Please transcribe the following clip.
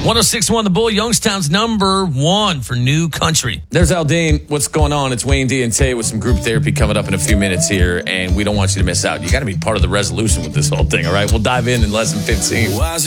106.1 The Bull, Youngstown's number one for new country. There's Aldine. What's going on? It's Wayne D and Tay with some group therapy coming up in a few minutes here, and we don't want you to miss out. You got to be part of the resolution with this whole thing, all right? We'll dive in less than 15.